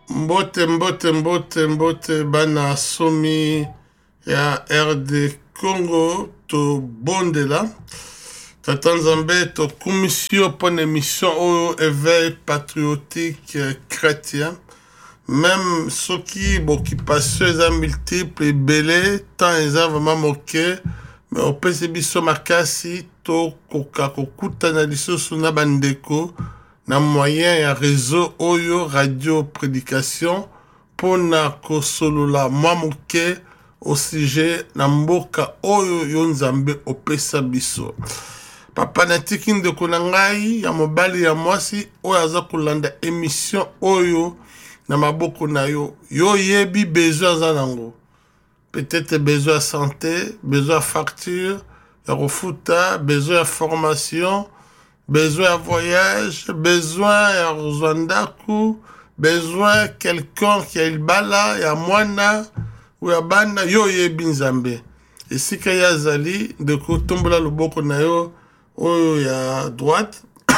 Mbote bana somi ya RD Congo to bondela tata nzambe to commission pour une émission au éveil patriotique chrétien même ceux qui occupation eza multiple belé tant eza vraiment moqué mais au PCB makasi to koka kokutana lisusu na bandeko na moyen ya réseau oyo radio prédication pona kosolola mwa moke au sujet na mboka oyo yo nzambe opesa biso papa natiki ndeko na ngai ya mobali ya mwasi oyo aza kolanda émission oyo na maboko na yo yo yebi besoin aza nango peut-être besoin de santé besoin de facture ya kofuta besoin de formation besoin de voyage, besoin de Rwanda, besoin de quelqu'un qui a le bala, ya mwana, ou ya bana, yo ye binzambe. Et si kaya zali, de ko tombola loboko na yo, oyo ya droite,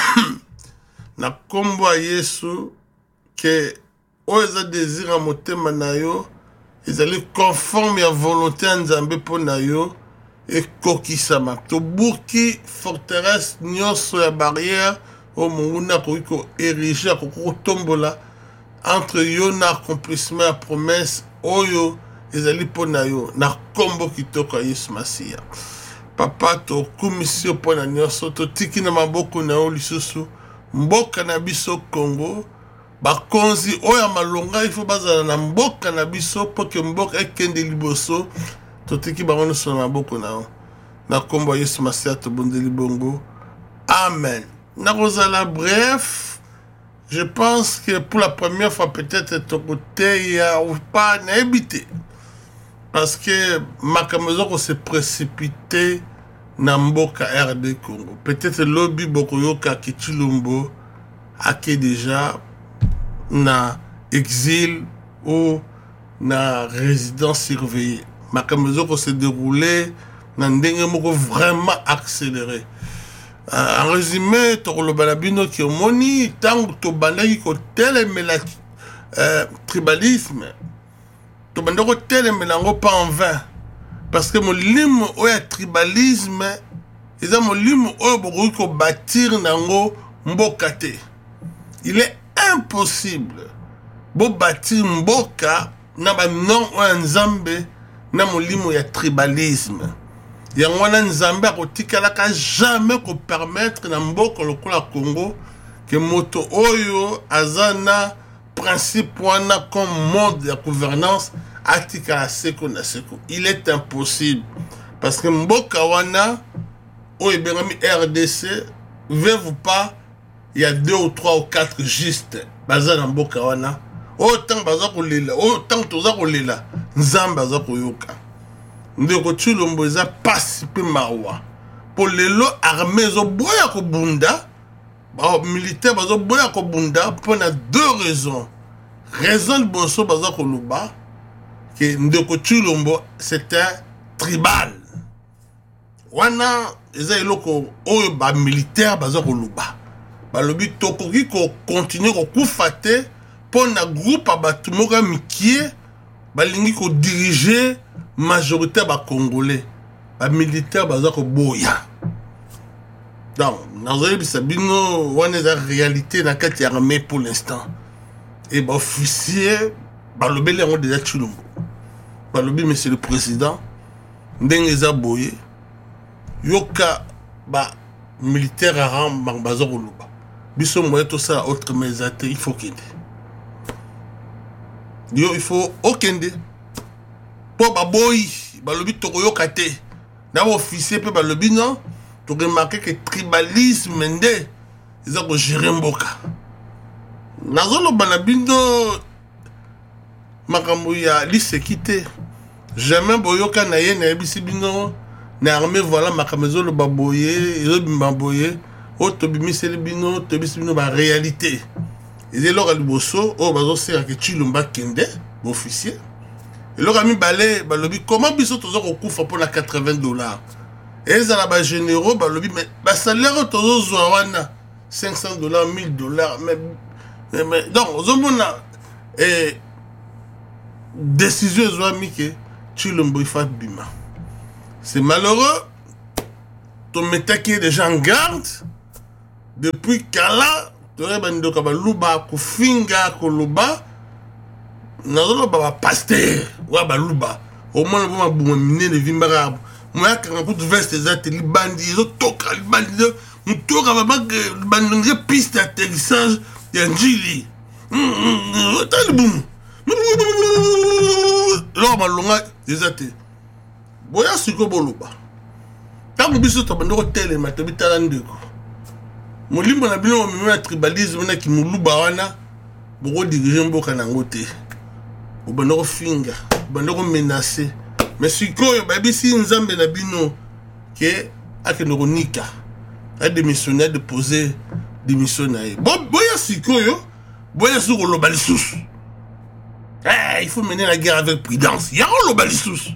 na kombo a Yesu, que oyo za désir a motema na yo, ezali conforme ya volonté nzambe po na yo, et kokisama to buki forteresse nyonso ya barrière o munguna ko ériger ko tombola entre yo na accomplissement ya promesse oyo ezali pona yo na kombo kitoko Yesu Masia papa to commission pona nyonso to tiki na maboko na yo lisusu mboka na biso Congo bakonzi oya malonga il faut bazala na mboka na biso po ke mboka ekende liboso totiki bango so na boko na kombo Yesu Masia to bondeli bongo amen na rozala bref je pense que pour la première fois peut-être ton côté ya ou pas na habité parce que makambo ko se précipité na mboka RD Congo peut-être lobby boko yoka Kitulumbo ake déjà na exil ou na résidence surveillée makambo ko se déroulé na ndenge moko vraiment accéléré en résumé to lo balabino ki omoni tango to bandaki ko telemela tribalisme to bandako telemela ngo pas en vain parce que molimo oya tribalisme eza molimo oyo bokoki ko bâtir nango mboka te il est impossible bo bâtir mboka na ba non oya nzambe na molimo ya tribalisme yango wana nzambe akotikalaka jamais ko permettre na mboka lokola Congo que moto oyo azana principe wana comme mode de gouvernance atikala seko na seko il est impossible parce que mboka wana oyo bengami RDC veut pas il y a 2 ou 3 ou 4 juste bazana mboka wana autant baza kolela autant toza kolela nzambe aza koyoka ndeko Tshilombo eza pasi pe mawa po lelo armée zo boya ko bunda ba militaire bazo boya ko bunda pour na 2 raisons raison boso baza ko luba que ndeko Tshilombo c'est un tribal wana eza eloko oyo ba militaire baza ko luba ba lobi tokoki ko continuer ko kufate pour na groupe abatu moka mikie balingi ko diriger majorité ba congolais ba militaire baza ko boya donc nazoyebi sabino wana za réalité na kati ya armée pour l'instant et ba officier ba lobeli yango déjà Tshilombo ba lobi monsieur le président ndenge za boye yoka ba militaire aram baza ko luba biso moye to ça autre mais il faut qu'il yo il faut okende po baboyi balobi tokoyoka te na officier pe balobi non to remarquer que tribalisme nde eza ko gérer mboka nazoloba na bindo makambo ya lisekite jamais boyoka na ye na ebisi bino na armée voilà makambo ezoloba boye ezobima boye o tobimiseli bino tobisi bino ba réalité ezelo ka liboso o bazosera ke Tshilombo kende officier et le rami balé balobi comment biso tozo kokufa pour la $80 et les ba généraux balobi mais ba salaire tozo zwa wana $500 $1000 mais donc zomona et décision ezwami ke Tshilombo il faut bima. C'est malheureux. Ton métaki est déjà en garde. Depuis Kala, tu aurais bandi ka baluba ko finga ko luba. Nazolo ba pasteur wa baluba. Au moins ba buma mine de vimbara. Moi quand coup de veste ezate li bandi zo toka li bandi mutoka ba bandi piste d'atterrissage ya njili. Talibum. Là malonga ezate. Boya siko boluba. Tango biso to bandoko telema to bitala ndeko. Molimbo na bino na tribalisme na ki muluba wana boko diriger mboka nango te. Bandoko finga, bandoko menacer. Mais sikoyo babisi nzambe na bino ke akendoko nika. A démissionner de poser démission na ye. Boya sikoyo, boya siko loba lisusu. Il faut mener la guerre avec prudence. Ya loba lisusu.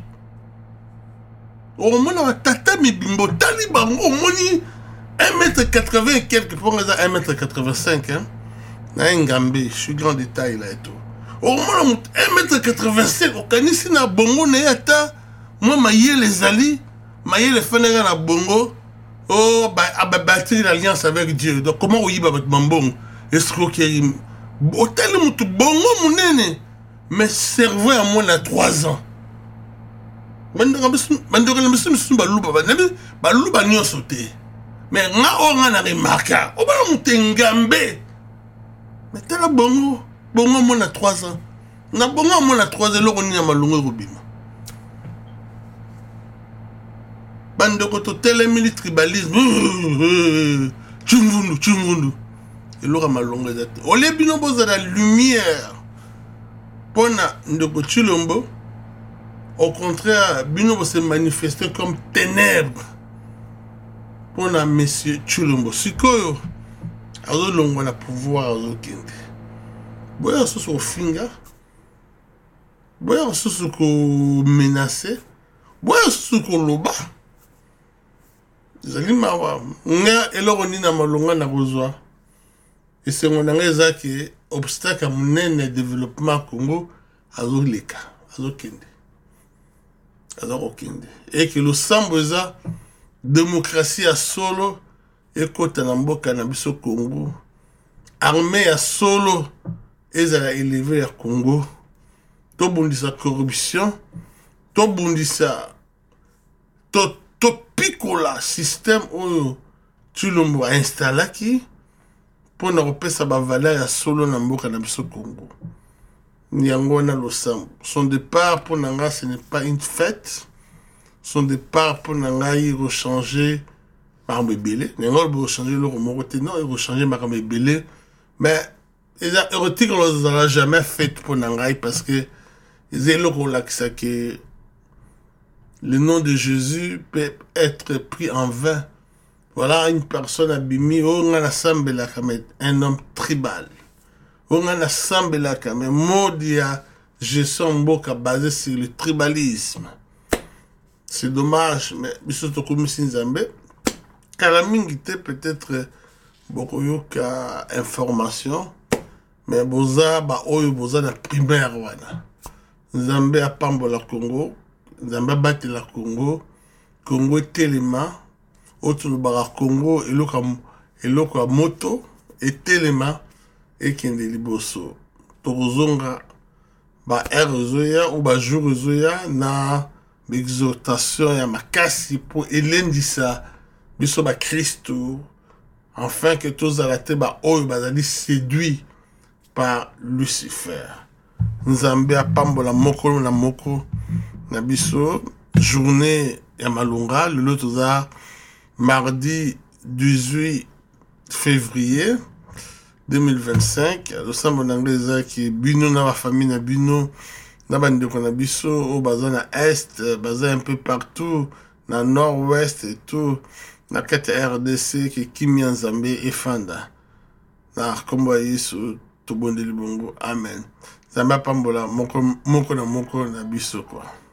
Au moins, on tata mi bimbo taliban au moni 1m80 et quelques pour 1m85 hein. Na Ngambe, je suis grand détail là et tout. Au moins 1m85 au kanisi na bongo na yata moi maye les ali, maye les fanera na bongo. Oh bah bâtir l'alliance avec Dieu. Donc comment oui ba mambong escroquerie. Hôtel mutu bongo munene. Mais cerveau à moi na 3 ans. Bandoko na baluba nyonso te. Mais nga o na remarka o ba mutengambe. Mais tala bongo mo na 3 ans. Na bongo mo na 3 ans loko ni ya malungu robima. Bandoko to telemili tribalisme. Chungundu. Et loko malungu ezate. Ole bino boza la lumière. Pona ndoko Tshilombo. Au contraire, Bino va se manifester comme ténèbres pour la monsieur Tshilombo. Sikoyo, azo longo na pouvoir azo kende. Boya soso finga, boya soso ko menacer, boya soso ko loba. Zali mawa, nga eloko ni na malonga na kozwa. Et c'est mon angeza qui obstacle à mon développement Congo azo leka, azo kende. Et que le samboza démocratie à solo et kota na mboka na biso Congo armée à solo ezala élevé à Congo to bundisa corruption to bundisa to pikola système oyo Tshilombo a installaki pour na repesa ba valeur à solo na mboka na biso Congo. Nyangona Losambo. Son départ pour Nanga, ce n'est pas une fête. Son départ pour Nanga, il rechanger Marambébélé. Nanga, il rechanger le Romoroté. Non, il rechanger Marambébélé. Mais, les érotiques, on ne l'a jamais fait pour Nanga parce que les éloques que le nom de Jésus peut être pris en vain. Voilà une personne abîmée. On a un homme tribal. On a l'assemblée là quand même. Modia, je sens mboka basé sur le tribalisme. C'est dommage, mais bisoto comme Nzambe. Kalamingite peut-être beaucoup yoka information, mais boza ba oyo boza na primaire wana. Nzambe a pambola Congo, Nzambe bate la Congo, Congo telema, autre bara Congo eloko moto et telema. Et kende liboso tozonga ba erozoya ou ba jourzoya na l'exhortation ya makasi pour elendisa biso ba Christo afin que tous alate ba oyo bazali séduit par Lucifer. Nzambe apambola moko na moko na biso journée ya malunga le toza mardi 18 février 2025, le sambo n'anglais qui bino na la famille na bino na bande na biso au bazin na est, bazin un peu partout na nord-ouest et tout na kete RDC qui Kimi Nzambe et Fanda na kombo yesu to bondeli bongo amen. Zamba pambola moko na biso quoi.